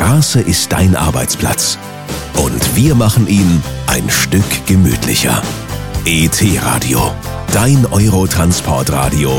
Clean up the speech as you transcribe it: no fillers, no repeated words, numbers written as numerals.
Straße ist dein Arbeitsplatz. Und wir machen ihn ein Stück gemütlicher. ET Radio, dein Eurotransportradio